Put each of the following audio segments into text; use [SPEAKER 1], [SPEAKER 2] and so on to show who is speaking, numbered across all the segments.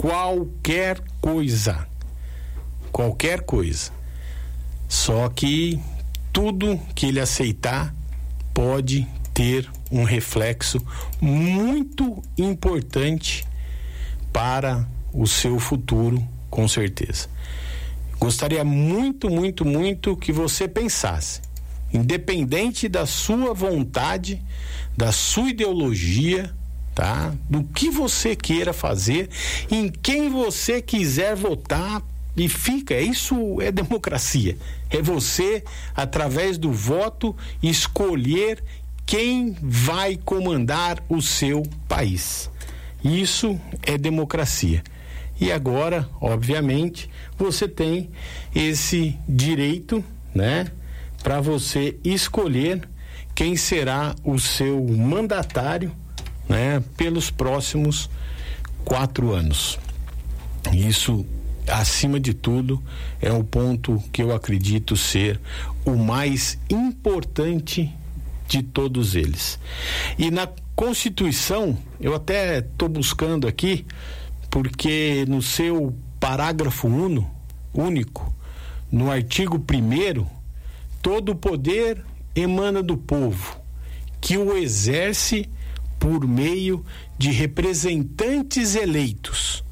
[SPEAKER 1] qualquer coisa. Qualquer coisa. Só que tudo que ele aceitar pode ter um reflexo muito importante para o seu futuro, com certeza. Gostaria muito, muito, muito que você pensasse, independente da sua vontade, da sua ideologia, tá? Do que você queira fazer, em quem você quiser votar, e fica, isso é democracia. É você, através do voto, escolher quem vai comandar o seu país. Isso é democracia. E agora, obviamente, você tem esse direito, né, para você escolher quem será o seu mandatário, né, pelos próximos 4 anos. Isso, acima de tudo, é o ponto que eu acredito ser o mais importante de todos eles. E na Constituição, eu até estou buscando aqui, porque no seu parágrafo único, no artigo 1º, todo o poder emana do povo, que o exerce por meio de representantes eleitos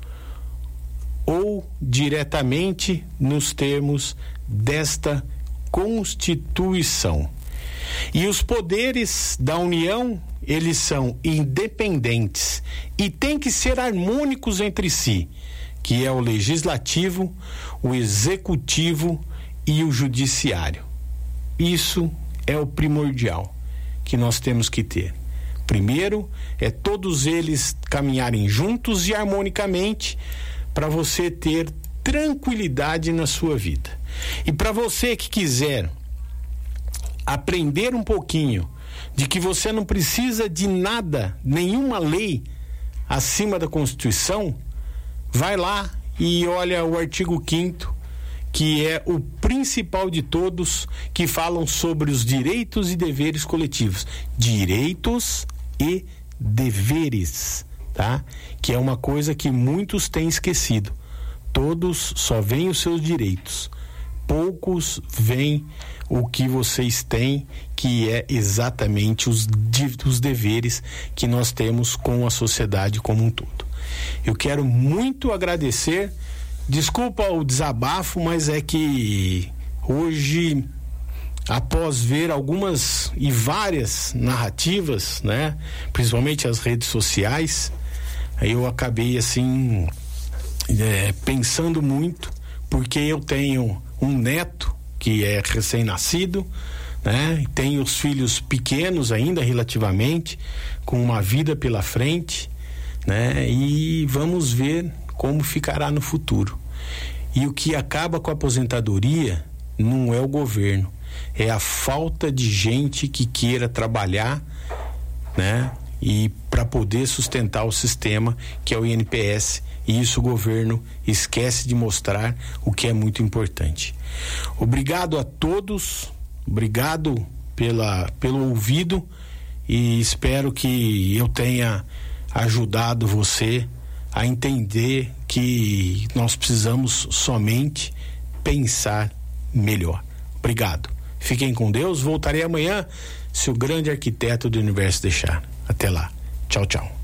[SPEAKER 1] ou diretamente nos termos desta Constituição. E os poderes da União, eles são independentes e têm que ser harmônicos entre si, que é o legislativo, o executivo e o judiciário. Isso é o primordial que nós temos que ter. Primeiro, é todos eles caminharem juntos e harmonicamente para você ter tranquilidade na sua vida. E para você que quiser aprender um pouquinho de que você não precisa de nada, nenhuma lei acima da Constituição, vai lá e olha o artigo 5º, que é o principal de todos, que falam sobre os direitos e deveres coletivos. Direitos e deveres, tá? Que é uma coisa que muitos têm esquecido. Todos só veem os seus direitos. Poucos veem o que vocês têm, que é exatamente os deveres que nós temos com a sociedade como um todo. Eu quero muito agradecer, desculpa o desabafo, mas é que hoje, após ver algumas e várias narrativas, né, principalmente as redes sociais, eu acabei assim pensando muito, porque eu tenho um neto que é recém-nascido, né? Tenho os filhos pequenos ainda relativamente, com uma vida pela frente, né? E vamos ver como ficará no futuro. E o que acaba com a aposentadoria não é o governo, é a falta de gente que queira trabalhar, né? E para poder sustentar o sistema que é o INPS, e isso o governo esquece de mostrar, o que é muito importante. Obrigado a todos, obrigado pelo ouvido, e espero que eu tenha ajudado você a entender que nós precisamos somente pensar melhor. Obrigado. Fiquem com Deus, voltarei amanhã, se o grande arquiteto do universo deixar. Até lá. Tchau, tchau.